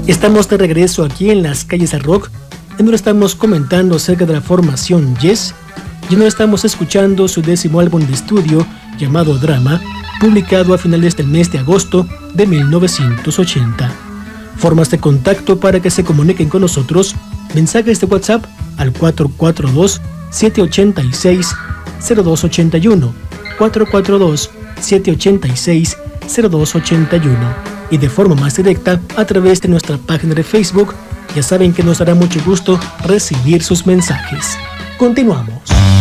Estamos de regreso aquí en Las Calles del Rock, en donde estamos comentando acerca de la formación Yes, y en donde estamos escuchando su 10º álbum de estudio llamado Drama, publicado a finales del mes de agosto de 1980. Formas de contacto para que se comuniquen con nosotros: mensajes de WhatsApp al 442-786-0281, 442-786-0281, y de forma más directa a través de nuestra página de Facebook. Ya saben que nos dará mucho gusto recibir sus mensajes. Continuamos.